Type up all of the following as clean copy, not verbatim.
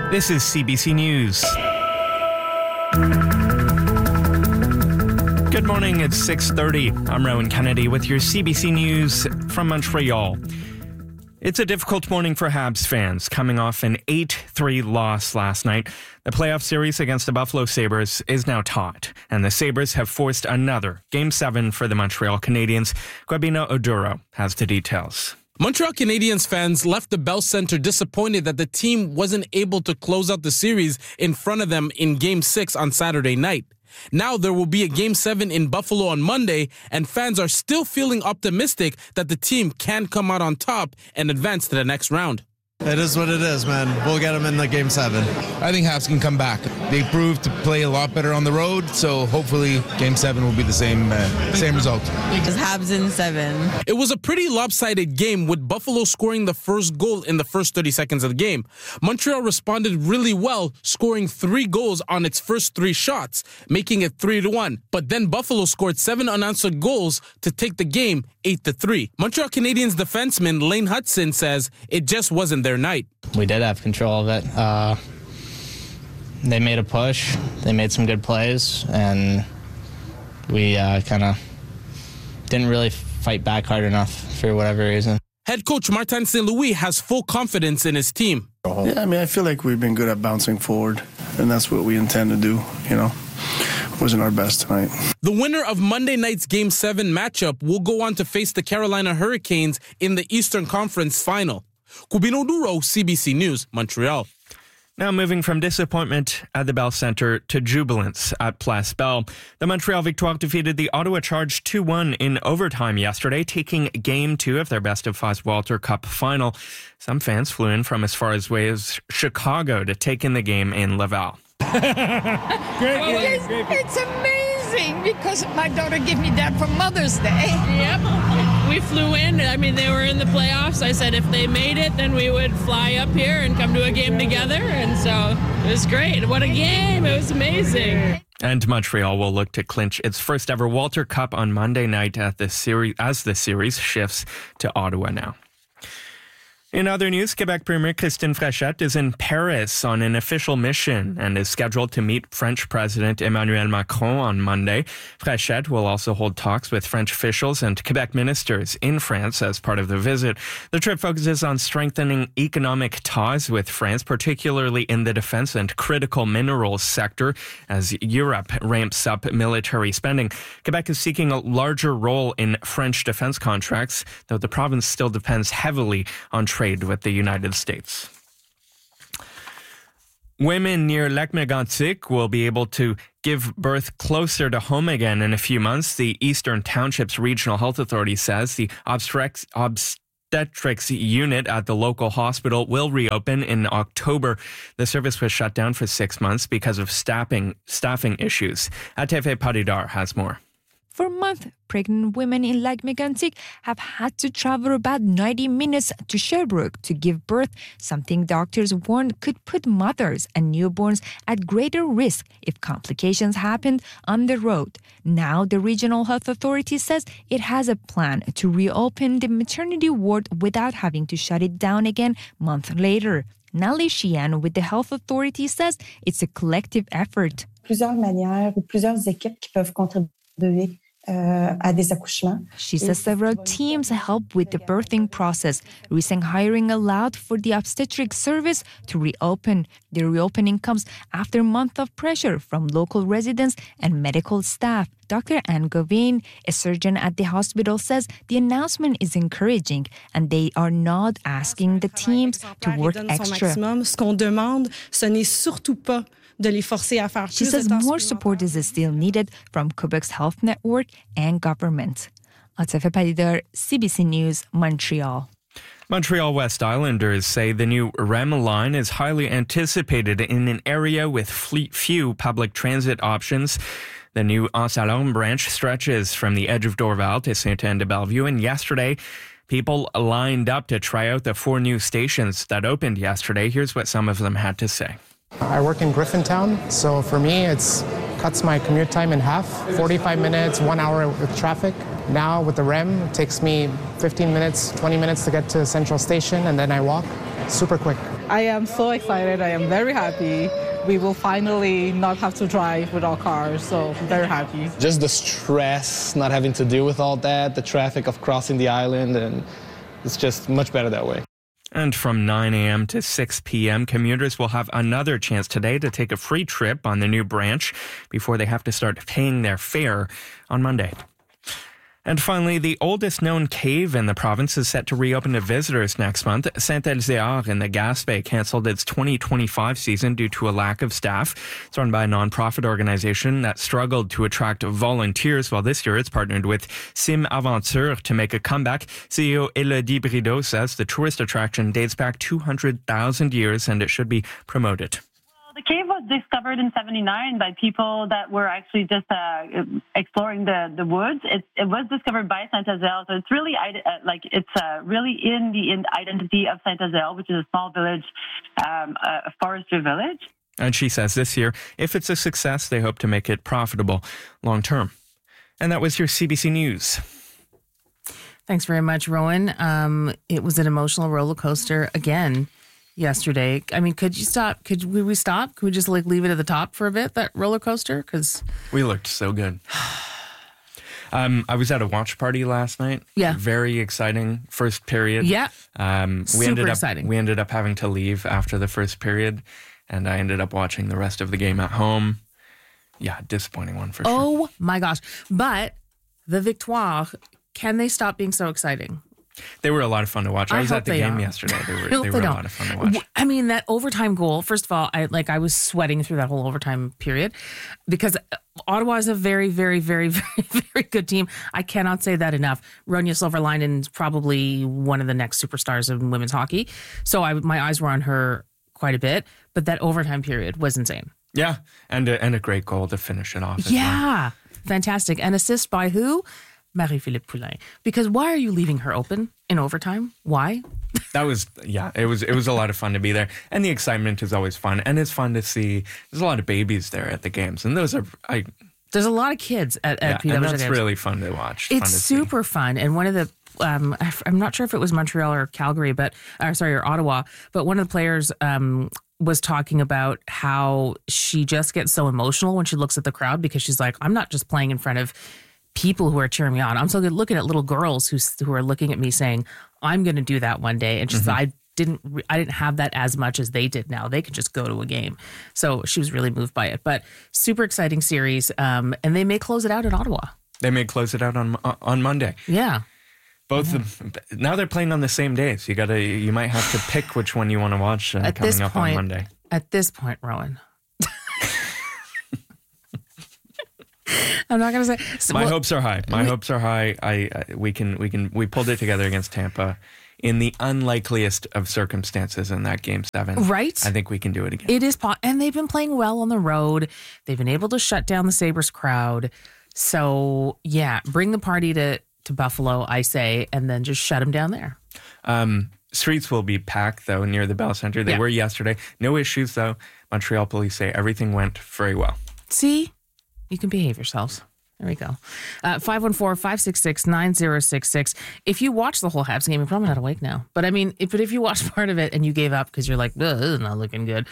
This is CBC News. Good morning, it's 6:30. I'm Rowan Kennedy with your CBC News from Montreal. It's a difficult morning for Habs fans, coming off an 8-3 loss last night. The playoff series against the Buffalo Sabres is now taut, and the Sabres have forced another Game 7 for the Montreal Canadiens. Guabino Oduro has the details. Montreal Canadiens fans left the Bell Centre disappointed that the team wasn't able to close out the series in front of them in Game 6 on Saturday night. Now there will be a Game 7 in Buffalo on Monday, and fans are still feeling optimistic that the team can come out on top and advance to the next round. It is what it is, man. We'll get them in the Game 7. I think Habs can come back. They proved to play a lot better on the road, so hopefully Game 7 will be the same result. It's Habs in 7. It was a pretty lopsided game, with Buffalo scoring the first goal in the first 30 seconds of the game. Montreal responded really well, scoring 3 goals on its first 3 shots, making it 3-1. But then Buffalo scored 7 unanswered goals to take the game 8-3. Montreal Canadiens defenseman Lane Hutson says it just wasn't their night. We did have control of it. They made a push, they made some good plays, and we kind of didn't really fight back hard enough for whatever reason. Head coach Martin St. Louis has full confidence in his team. Yeah, I feel like we've been good at bouncing forward, and that's what we intend to do, Wasn't our best tonight. The winner of Monday night's Game 7 matchup will go on to face the Carolina Hurricanes in the Eastern Conference Final. Guabino Oduro, CBC News, Montreal. Now moving from disappointment at the Bell Centre to jubilance at Place Bell. The Montreal Victoire defeated the Ottawa Charge 2-1 in overtime yesterday, taking Game 2 of their best-of-5 Walter Cup final. Some fans flew in from as far away as Chicago to take in the game in Laval. It's amazing because my daughter gave me that for Mother's Day. Yep. We flew in. They were in the playoffs. I said if they made it, then we would fly up here and come to a game together. And so it was great. What a game. It was amazing. And Montreal will look to clinch its first ever Walter Cup on Monday night as the series shifts to Ottawa now. In other news, Quebec Premier Christine Frechette is in Paris on an official mission and is scheduled to meet French President Emmanuel Macron on Monday. Frechette will also hold talks with French officials and Quebec ministers in France as part of the visit. The trip focuses on strengthening economic ties with France, particularly in the defense and critical minerals sector, as Europe ramps up military spending. Quebec is seeking a larger role in French defense contracts, though the province still depends heavily on trade with the United States. Women near Lac-Mégantic will be able to give birth closer to home again in a few months. The Eastern Townships Regional Health Authority says the obstetrics unit at the local hospital will reopen in October. The service was shut down for 6 months because of staffing issues. Atefe Paridar has more. For a month, pregnant women in Lac-Mégantic have had to travel about 90 minutes to Sherbrooke to give birth, something doctors warned could put mothers and newborns at greater risk if complications happened on the road. Now, the Regional Health Authority says it has a plan to reopen the maternity ward without having to shut it down again a month later. Nali Shian with the Health Authority says it's a collective effort. Plusieurs manières ou plusieurs équipes qui peuvent contribuer à des accouchements. She says several teams help with the birthing process. Recent hiring allowed for the obstetric service to reopen. The reopening comes after a month of pressure from local residents and medical staff. Dr. Anne Govin, a surgeon at the hospital, says the announcement is encouraging and they are not asking the teams to work extra. Ce qu'on demande, ce n'est surtout pas de les forcer à faire plus. She says more support is still needed from Quebec's health network and government. Atefe Paridar, CBC News, Montreal. Montreal West Islanders say the new REM line is highly anticipated in an area with few public transit options. The new Anse-à-Lorme branch stretches from the edge of Dorval to Sainte-Anne-de-Bellevue, and yesterday, people lined up to try out the 4 new stations that opened yesterday. Here's what some of them had to say. I work in Griffintown, so for me it cuts my commute time in half, 45 minutes, 1 hour with traffic. Now with the REM, it takes me 15 minutes, 20 minutes to get to Central Station, and then I walk. super quick. I am so excited. I am very happy. We will finally not have to drive with our cars, so I'm very happy. Just the stress, not having to deal with all that, the traffic of crossing the island, and it's just much better that way. And from 9 a.m. to 6 p.m., commuters will have another chance today to take a free trip on the new branch before they have to start paying their fare on Monday. And finally, the oldest known cave in the province is set to reopen to visitors next month. Saint-Elzéar in the Gaspé canceled its 2025 season due to a lack of staff. It's run by a nonprofit organization that struggled to attract volunteers. Well, this year it's partnered with Sim Aventure to make a comeback. CEO Elodie Brideau says the tourist attraction dates back 200,000 years and it should be promoted. The cave was discovered in 1979 by people that were actually just exploring the woods. It was discovered by Saint-Elzéar, so it's really really in the identity of Saint-Elzéar, which is a small village, a forestry village. And she says this year, if it's a success, they hope to make it profitable long term. And that was your CBC News. Thanks very much, Rowan. It was an emotional roller coaster again yesterday. I mean, could you stop? Could we stop? Could we just leave it at the top for a bit, that roller coaster? Because we looked so good. I was at a watch party last night. Yeah. Very exciting first period. Yeah. Super exciting. We ended up having to leave after the first period, and I ended up watching the rest of the game at home. Yeah, disappointing one for sure. Oh my gosh. But the Victoire, can they stop being so exciting? They were a lot of fun to watch. I was at the game yesterday. They were a lot of fun to watch. I mean, that overtime goal, first of all, I was sweating through that whole overtime period because Ottawa is a very, very, very, very, very good team. I cannot say that enough. Ronja Silverleinen is probably one of the next superstars of women's hockey. So my eyes were on her quite a bit. But that overtime period was insane. Yeah, and a great goal to finish it off. Yeah, fantastic. And assist by who? Marie-Philippe Poulin. Because why are you leaving her open in overtime? Why? That was, it was a lot of fun to be there. And the excitement is always fun. And it's fun to see, there's a lot of babies there at the games. And those are, there's a lot of kids at PWJ and that's games. really fun to watch. It's super fun. And one of the, I'm not sure if it was Montreal or Calgary, or Ottawa, but one of the players was talking about how she just gets so emotional when she looks at the crowd because she's like, I'm not just playing in front of people who are cheering me on. I'm so good looking at little girls who are looking at me saying, I'm going to do that one day. And just I didn't have that as much as they did now. They could just go to a game. So she was really moved by it. But super exciting series. And they may close it out in Ottawa. They may close it out on Monday. Yeah. Now they're playing on the same day. So you might have to pick which one you want to watch coming up on Monday. At this point, Rowan. I'm not going to say. So, my hopes are high. Hopes are high. We pulled it together against Tampa in the unlikeliest of circumstances in that Game 7. Right. I think we can do it again. It is, and they've been playing well on the road. They've been able to shut down the Sabres crowd. So yeah, bring the party to Buffalo, I say, and then just shut them down there. Streets will be packed though near the Bell Centre. They were yesterday. No issues though. Montreal police say everything went very well. See. You can behave yourselves. There we go. 514-566-9066. If you watch the whole Habs game, you're probably not awake now. But I mean, if you watched part of it and you gave up because you're like, this is not looking good.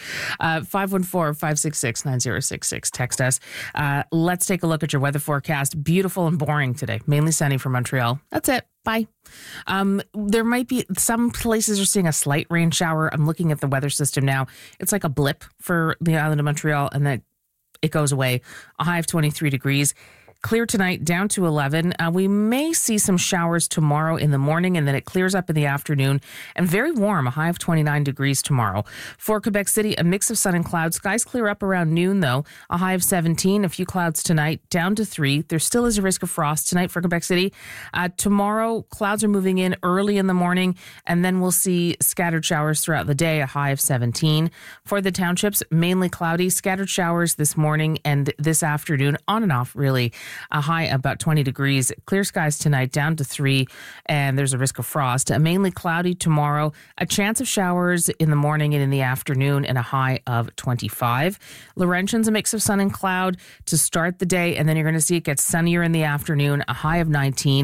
514-566-9066. Text us. Let's take a look at your weather forecast. Beautiful and boring today. Mainly sunny for Montreal. That's it. Bye. There might be some places are seeing a slight rain shower. I'm looking at the weather system now. It's like a blip for the island of Montreal, and then it goes away. A high of 23 degrees. Clear tonight, down to 11. We may see some showers tomorrow in the morning, and then it clears up in the afternoon. And very warm, a high of 29 degrees tomorrow. For Quebec City, a mix of sun and clouds. Skies clear up around noon, though. A high of 17, a few clouds tonight, down to 3. There still is a risk of frost tonight for Quebec City. Tomorrow, clouds are moving in early in the morning, and then we'll see scattered showers throughout the day, a high of 17. For the townships, mainly cloudy, scattered showers this morning and this afternoon, on and off, really. A high about 20 degrees. Clear skies tonight, down to 3, and there's a risk of frost. Mainly cloudy tomorrow. A chance of showers in the morning and in the afternoon, and a high of 25. Laurentians, a mix of sun and cloud to start the day, and then you're going to see it get sunnier in the afternoon, a high of 19.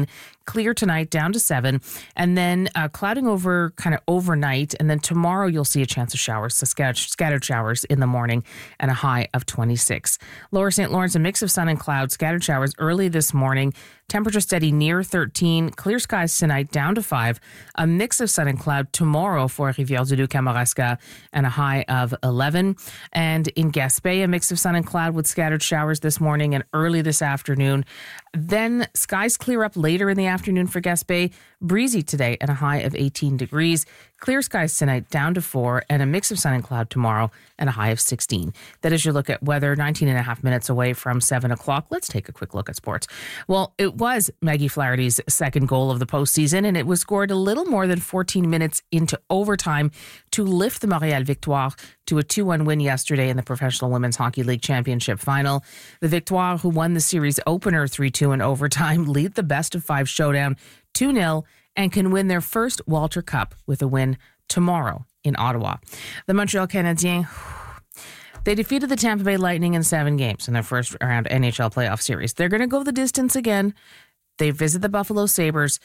clear tonight down to 7, and then clouding over kind of overnight. And then tomorrow you'll see a chance of showers, so scattered showers in the morning, and a high of 26. Lower St. Lawrence, a mix of sun and clouds, scattered showers early this morning. Temperature steady near 13. Clear skies tonight down to 5. A mix of sun and cloud tomorrow for Rivière-du-Loup, Kamouraska, and a high of 11. And in Gaspé, a mix of sun and cloud with scattered showers this morning and early this afternoon. Then skies clear up later in the afternoon for Gaspé. Breezy today and a high of 18 degrees. Clear skies tonight down to 4, and a mix of sun and cloud tomorrow and a high of 16. That is your look at weather, 19 and a half minutes away from 7 o'clock. Let's take a quick look at sports. Well, it was Maggie Flaherty's second goal of the postseason, and it was scored a little more than 14 minutes into overtime to lift the Montréal Victoire to a 2-1 win yesterday in the Professional Women's Hockey League Championship final. The Victoire, who won the series opener 3-2 in overtime, lead the best-of-5 showdown 2-0 and can win their first Walter Cup with a win tomorrow in Ottawa. The Montreal Canadiens, they defeated the Tampa Bay Lightning in 7 games in their first round NHL playoff series. They're going to go the distance again. They visit the Buffalo Sabres,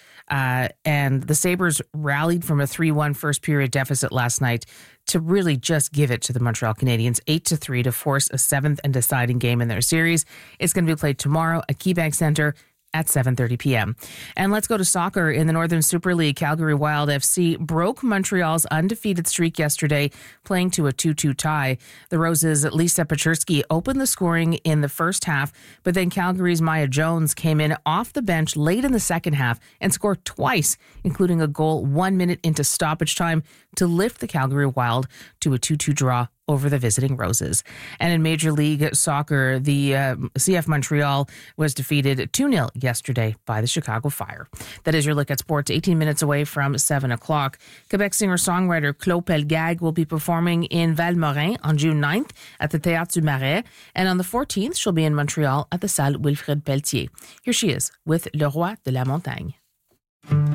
and the Sabres rallied from a 3-1 first period deficit last night to really just give it to the Montreal Canadiens 8-3 to force a 7th and deciding game in their series. It's going to be played tomorrow at KeyBank Center at 7:30 p.m. And let's go to soccer. In the Northern Super League, Calgary Wild FC broke Montreal's undefeated streak yesterday, playing to a 2-2 tie. The Roses' Lisa Pechersky opened the scoring in the first half, but then Calgary's Maya Jones came in off the bench late in the second half and scored twice, including a goal 1 minute into stoppage time to lift the Calgary Wild to a 2-2 draw over the visiting Roses. And in Major League Soccer, the CF Montreal was defeated 2-0 yesterday by the Chicago Fire. That is your look at sports, 18 minutes away from 7 o'clock. Quebec singer-songwriter Claude Pelgag will be performing in Val-Morin on June 9th at the Théâtre du Marais, and on the 14th, she'll be in Montreal at the Salle Wilfrid Pelletier. Here she is with Le Roi de la Montagne.